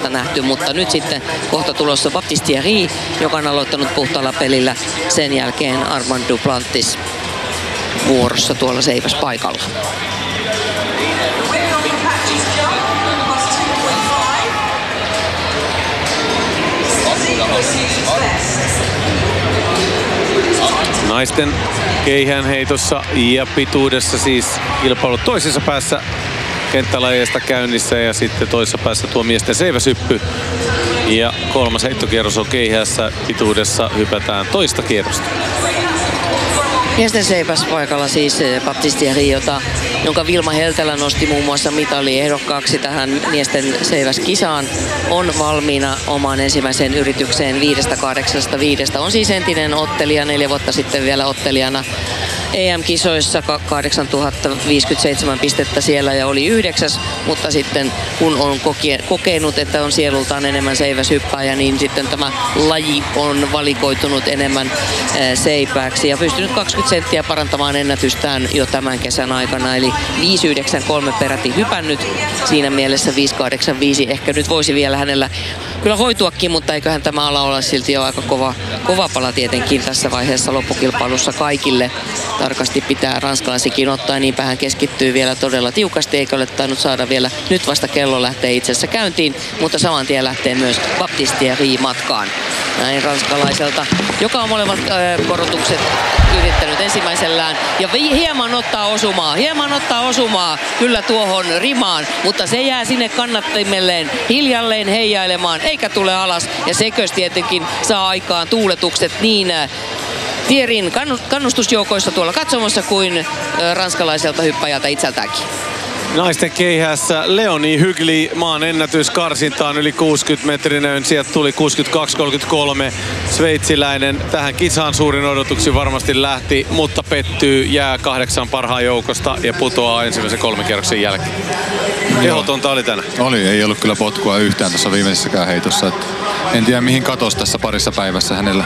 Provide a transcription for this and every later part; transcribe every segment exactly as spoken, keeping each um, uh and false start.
nähty, mutta nyt sitten kohta tulossa Baptiste Thierry, joka on aloittanut puhtaalla pelillä. Sen jälkeen Armand Duplantis vuorossa tuolla seiväspaikalla. Naisten keihäänheitossa ja pituudessa siis kilpailu toisessa päässä kenttälajeista käynnissä ja sitten toisessa päässä tuo miesten seiväshyppy. Ja kolmas heittokierros on keihäässä, pituudessa hypätään toista kierrosta. Miesten seiväspaikalla siis Baptiste Thierry, jota, jonka Vilma Heltelä nosti muun muassa mitaliehdokkaaksi tähän miesten seiväskisaan, on valmiina omaan ensimmäiseen yritykseen viidestä kahdeksasta viidestä. On siis entinen ottelija, neljä vuotta sitten vielä ottelijana E M-kisoissa, kahdeksantuhatta viisikymmentäseitsemän pistettä siellä ja oli yhdeksäs, mutta sitten kun on kokenut, että on sielultaan enemmän seiväshyppääjä, niin sitten tämä laji on valikoitunut enemmän seipääksi ja pystynyt kaksikymmentä senttiä parantamaan ennätystään jo tämän kesän aikana, eli viisi yhdeksän kolme peräti hypännyt. Siinä mielessä viisi kahdeksan viisi ehkä nyt voisi vielä hänellä kyllä hoituakin, mutta eiköhän tämä ala olla silti jo aika kova, kova pala tietenkin tässä vaiheessa loppukilpailussa kaikille. Tarkasti pitää ranskalaisikin ottaa, niinpä hän keskittyy vielä todella tiukasti, eikä ole tainnut saada vielä, nyt vasta kello lähtee itse asiassa käyntiin, mutta saman tien lähtee myös Baptiste Thierry matkaan. Näin ranskalaiselta, joka on molemmat äh, korotukset yrittänyt ensimmäisellään ja hieman ottaa osumaa, hieman ottaa osumaa kyllä tuohon rimaan, mutta se jää sinne kannattimelleen hiljalleen heijailemaan eikä tule alas ja sekös tietenkin saa aikaan tuuletukset niin äh, Thierryn kannustusjoukoissa tuolla katsomassa kuin ranskalaiselta hyppäjältä itseltäänkin. Naisten keihäässä Leonie Hugli maan ennätys karsintaan yli kuusikymmentä metrinen. Sieltä tuli kuusikymmentäkaksi kolmekymmentäkolme. Sveitsiläinen tähän kisaan suurin odotuksi varmasti lähti, mutta pettyy, jää kahdeksan parhaan joukosta ja putoaa ensimmäisen kolmen kierroksen jälkeen. Tehotonta oli tänään. Oli, ei ollut kyllä potkua yhtään tuossa viimeisessäkään heitossa. Et en tiedä mihin katosi tässä parissa päivässä hänellä.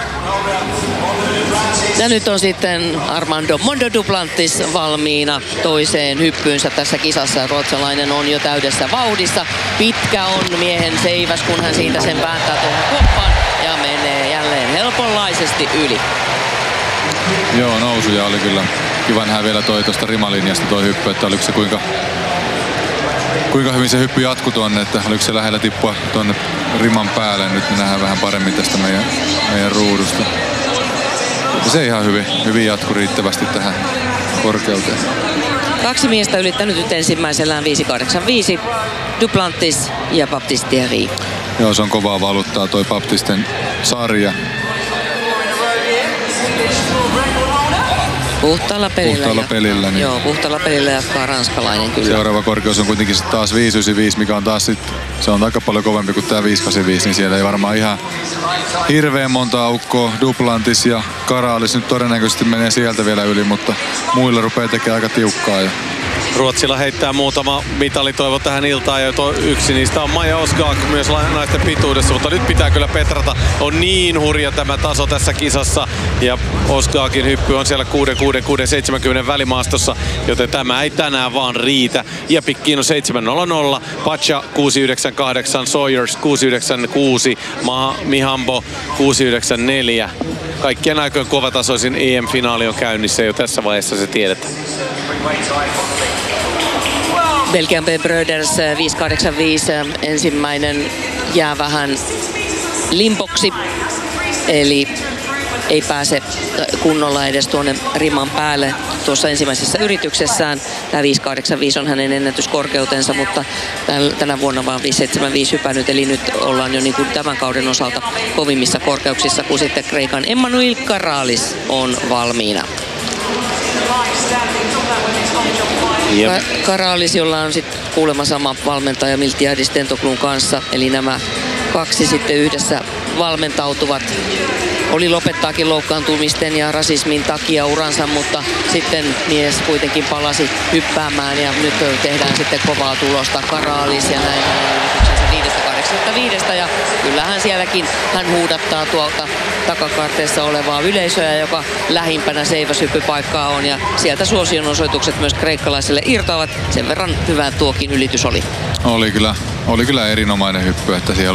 Ja nyt on sitten Armando Mondo Duplantis valmiina toiseen hyppyynsä tässä kisassa. Ruotsalainen on jo täydessä vauhdissa. Pitkä on miehen seiväs, kun hän siitä sen vääntää tuohon koppaan ja menee jälleen helponlaisesti yli. Joo, nousuja oli kyllä. Kiva nähdä vielä toi tuosta rimalinjasta toi hyppy, että oliko se kuinka, kuinka hyvin se hyppy jatkui tuonne, että oliko se lähellä tippua tuonne riman päälle. Nyt me nähdään vähän paremmin tästä meidän, meidän ruudusta. Se ihan hyvin, hyvin jatkui riittävästi tähän korkeuteen. Kaksi miestä ylittänyt nyt ensimmäisellään viisi kahdeksan viisi. Duplantis ja Baptiste Thierry. Joo, se on kovaa valuuttaa toi Baptisten sarja. Puhtaalla pelillä. Puhtaalla pelillä. Niin. Joo, puhtaalla pelillä jatkaa ranskalainen kyllä. Seuraava korkeus on kuitenkin taas viisi yhdeksänkymmentäviisi, mikä on taas sit, se on aika paljon kovempi kuin tää viisi kahdeksankymmentäviisi, niin siellä ei varmaan ihan hirveän monta aukkoa. Duplantis ja Karalis nyt todennäköisesti menee sieltä vielä yli, mutta muilla rupeaa tekemään aika tiukkaa. Ja Ruotsilla heittää muutama mitalitoivo tähän iltaan ja yksi niistä on Maja Oskaak myös naisten pituudessa, mutta nyt pitää kyllä petrata. On niin hurja tämä taso tässä kisassa ja Oskaakin hyppy on siellä kuusi kuusi kuusi seitsemänkymmentä välimaastossa, joten tämä ei tänään vaan riitä. Ja Pikkino seitsemän nolla nolla, Pacha kuusi yhdeksän kahdeksan, Sawyers kuusi yhdeksän kuusi, Mihambo kuusi yhdeksän neljä. Kaikkien aikojen kovatasoisin E M-finaali on käynnissä jo tässä vaiheessa, se tiedetään. Belgian B. Bröders viisi kahdeksan viisi ensimmäinen jää vähän limpoksi, eli ei pääse kunnolla edes tuonne riman päälle tuossa ensimmäisessä yrityksessään. Tämä viisi kahdeksan viisi on hänen ennätyskorkeutensa, mutta tänä vuonna vaan viisi seitsemän viisi hypännyt, eli nyt ollaan jo niin kuin tämän kauden osalta kovimmissa korkeuksissa, kun sitten Kreikan Emmanuel Karalis on valmiina. Yep. Karalis, jolla on sitten kuulemma sama valmentaja Miltiadis Tentoglun kanssa, eli nämä kaksi sitten yhdessä valmentautuvat. Oli lopettaakin loukkaantumisten ja rasismin takia uransa, mutta sitten mies kuitenkin palasi hyppäämään ja nyt tehdään sitten kovaa tulosta. Karalis ja näin yrityksensä viidestä kahdeksasta viidestä ja kyllähän sielläkin hän huudattaa tuolta takakarteessa olevaa yleisöä, joka lähimpänä seiväshyppypaikkaa on ja sieltä suosionosoitukset myös kreikkalaisille irtoavat. Sen verran hyvä tuokin ylitys oli. Oli kyllä, oli kyllä erinomainen hyppy, että siellä